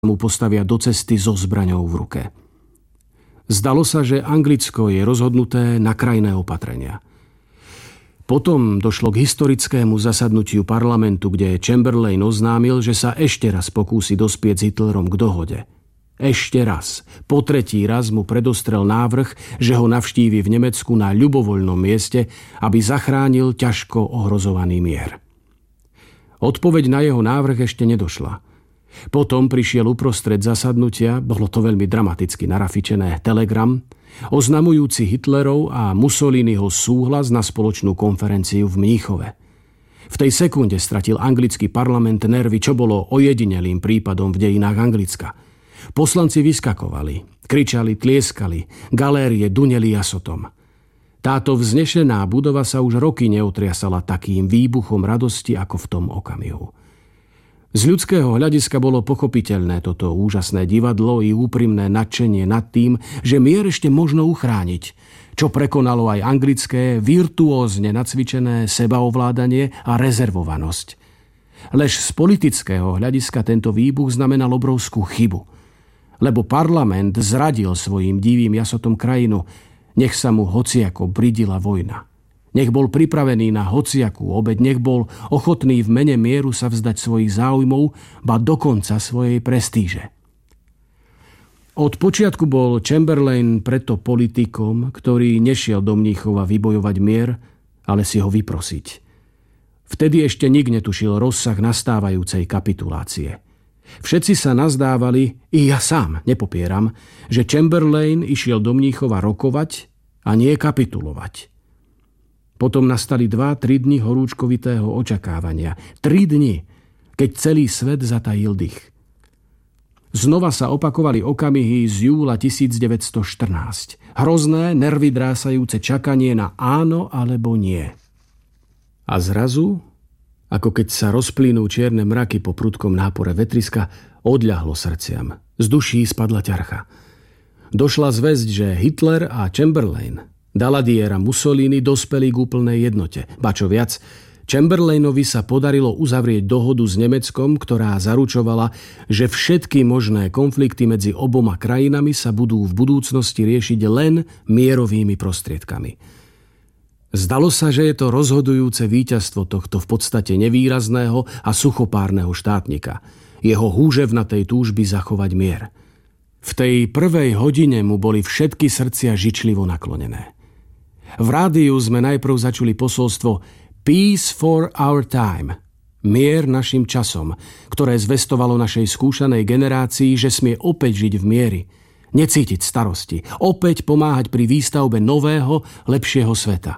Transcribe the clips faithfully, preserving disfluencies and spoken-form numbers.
mu postavia do cesty so zbraňou v ruke. Zdalo sa, že Anglicko je rozhodnuté na krajné opatrenia. Potom došlo k historickému zasadnutiu parlamentu, kde Chamberlain oznámil, že sa ešte raz pokúsi dospieť s Hitlerom k dohode. Ešte raz. Po tretí raz mu predostrel návrh, že ho navštívi v Nemecku na ľubovoľnom mieste, aby zachránil ťažko ohrozovaný mier. Odpoveď na jeho návrh ešte nedošla. Potom prišiel uprostred zasadnutia, bolo to veľmi dramaticky narafičené, telegram, oznamujúci Hitlerov a Mussoliniho súhlas na spoločnú konferenciu v Mníchove. V tej sekunde stratil anglický parlament nervy, čo bolo ojedinelým prípadom v dejinách Anglicka. Poslanci vyskakovali, kričali, tlieskali, galérie duneli jasotom. Táto vznešená budova sa už roky neotriasala takým výbuchom radosti ako v tom okamihu. Z ľudského hľadiska bolo pochopiteľné toto úžasné divadlo i úprimné nadšenie nad tým, že mier ešte možno uchrániť, čo prekonalo aj anglické, virtuózne nacvičené sebaovládanie a rezervovanosť. Lež z politického hľadiska tento výbuch znamenal obrovskú chybu, lebo parlament zradil svojim divým jasotom krajinu, nech sa mu hociako bridila vojna. Nech bol pripravený na hociakú obeť, nech bol ochotný v mene mieru sa vzdať svojich záujmov, ba dokonca svojej prestíže. Od počiatku bol Chamberlain preto politikom, ktorý nešiel do Mníchova vybojovať mier, ale si ho vyprosiť. Vtedy ešte nik netušil rozsah nastávajúcej kapitulácie. Všetci sa nazdávali, i ja sám nepopieram, že Chamberlain išiel do Mníchova rokovať a nie kapitulovať. Potom nastali dva, tri dni horúčkovitého očakávania. Tri dni, keď celý svet zatajil dych. Znova sa opakovali okamihy z júla tisícdeväťstoštrnásť. Hrozné, nervy drásajúce čakanie na áno alebo nie. A zrazu, ako keď sa rozplynú čierne mraky po prudkom nápore vetriska, odľahlo srdciam. Z duší spadla ťarcha. Došla zvesť, že Hitler a Chamberlain, Daladier a Mussolini dospeli k úplnej jednote. Ba čo viac, Chamberlainovi sa podarilo uzavrieť dohodu s Nemeckom, ktorá zaručovala, že všetky možné konflikty medzi oboma krajinami sa budú v budúcnosti riešiť len mierovými prostriedkami. Zdalo sa, že je to rozhodujúce víťazstvo tohto v podstate nevýrazného a suchopárneho štátnika, jeho húževnatej túžby zachovať mier. V tej prvej hodine mu boli všetky srdcia žičlivo naklonené. V rádiu sme najprv začuli posolstvo Peace for our time, mier našim časom, ktoré zvestovalo našej skúšanej generácii, že smie opäť žiť v mieri, necítiť starosti, opäť pomáhať pri výstavbe nového, lepšieho sveta.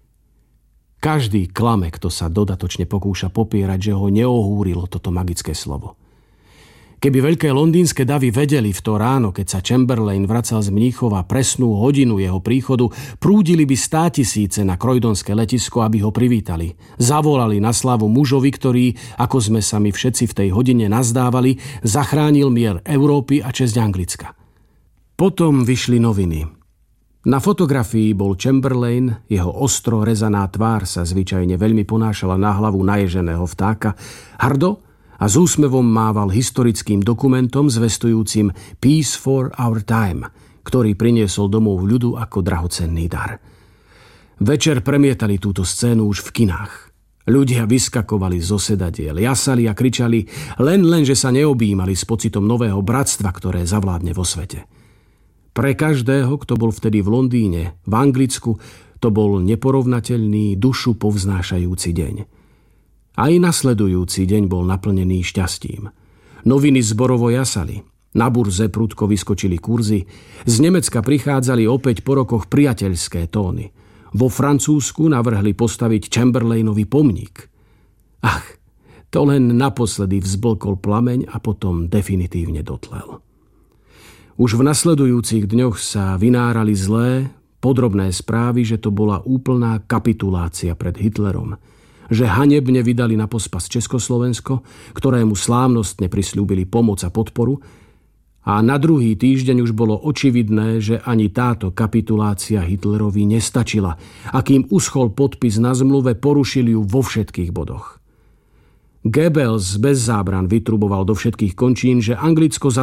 Každý klame, kto sa dodatočne pokúša popierať, že ho neohúrilo toto magické slovo. Keby veľké londýnske davy vedeli v to ráno, keď sa Chamberlain vracal z Mníchova presnú hodinu jeho príchodu, prúdili by státisíce na croydonské letisko, aby ho privítali. Zavolali na slavu mužovi, ktorý, ako sme sa my všetci v tej hodine nazdávali, zachránil mier Európy a česť Anglicka. Potom vyšli noviny. Na fotografii bol Chamberlain, jeho ostro rezaná tvár sa zvyčajne veľmi ponášala na hlavu naježeného vtáka, hrdo a s úsmevom mával historickým dokumentom zvestujúcim Peace for our time, ktorý priniesol domov ľudu ako drahocenný dar. Večer premietali túto scénu už v kinách. Ľudia vyskakovali zo sedadiel, jasali a kričali, len len, že sa neobjímali s pocitom nového bratstva, ktoré zavládne vo svete. Pre každého, kto bol vtedy v Londýne, v Anglicku, to bol neporovnateľný, dušu povznášajúci deň. Aj nasledujúci deň bol naplnený šťastím. Noviny zborovo jasali, na burze prudko vyskočili kurzy, z Nemecka prichádzali opäť po rokoch priateľské tóny. Vo Francúzsku navrhli postaviť Chamberlainovi pomník. Ach, to len naposledy vzblkol plameň a potom definitívne dotlel. Už v nasledujúcich dňoch sa vynárali zlé, podrobné správy, že to bola úplná kapitulácia pred Hitlerom, že hanebne vydali na pospas Československo, ktorému slávnostne prisľúbili pomoc a podporu, a na druhý týždeň už bolo očividné, že ani táto kapitulácia Hitlerovi nestačila, a kým uschol podpis na zmluve, porušili ju vo všetkých bodoch. Goebbels bez zábran vytruboval do všetkých končín, že Anglicko